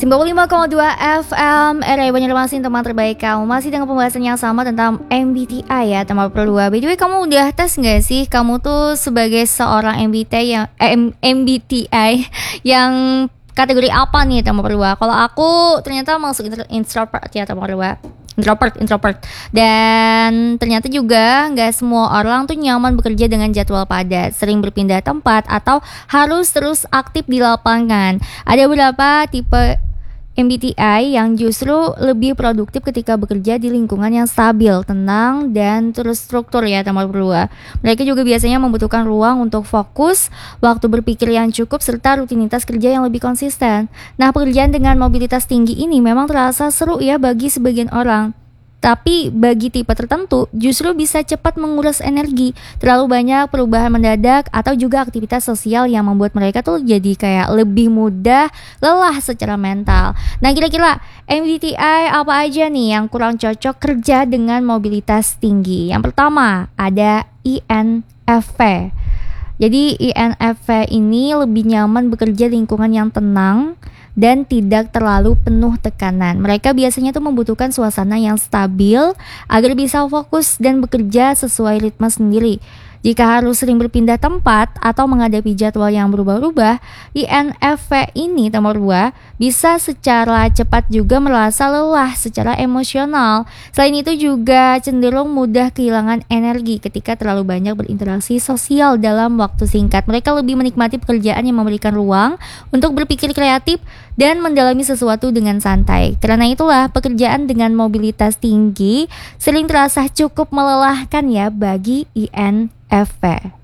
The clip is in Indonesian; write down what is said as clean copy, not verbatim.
95,2 FM RRI Banjarmasin, teman terbaik kamu. Masih dengan pembahasan yang sama tentang MBTI ya, teman berdua. By the way, kamu udah tes gak sih? Kamu tuh sebagai seorang MBTI yang kategori apa nih, teman berdua? Kalau aku ternyata masuk introvert ya, teman berdua. Introvert. Dan ternyata juga gak semua orang tuh nyaman bekerja dengan jadwal padat, sering berpindah tempat, atau harus terus aktif di lapangan. Ada beberapa tipe MBTI yang justru lebih produktif ketika bekerja di lingkungan yang stabil, tenang, dan terstruktur ya, teman berdua. Mereka juga biasanya membutuhkan ruang untuk fokus, waktu berpikir yang cukup, serta rutinitas kerja yang lebih konsisten. Nah, pekerjaan dengan mobilitas tinggi ini memang terasa seru ya bagi sebagian orang. Tapi bagi tipe tertentu justru bisa cepat menguras energi, terlalu banyak perubahan mendadak, atau juga aktivitas sosial yang membuat mereka tuh jadi kayak lebih mudah lelah secara mental. Nah, kira-kira MBTI apa aja nih yang kurang cocok kerja dengan mobilitas tinggi? Yang pertama ada INFP. Jadi INFP ini lebih nyaman bekerja di lingkungan yang tenang dan tidak terlalu penuh tekanan. Mereka biasanya tuh membutuhkan suasana yang stabil agar bisa fokus dan bekerja sesuai ritme sendiri. Jika harus sering berpindah tempat atau menghadapi jadwal yang berubah-ubah, INFP ini nomor 2 bisa secara cepat juga merasa lelah secara emosional. Selain itu juga cenderung mudah kehilangan energi ketika terlalu banyak berinteraksi sosial dalam waktu singkat. Mereka lebih menikmati pekerjaan yang memberikan ruang untuk berpikir kreatif dan mendalami sesuatu dengan santai. Karena itulah pekerjaan dengan mobilitas tinggi sering terasa cukup melelahkan ya bagi INFP.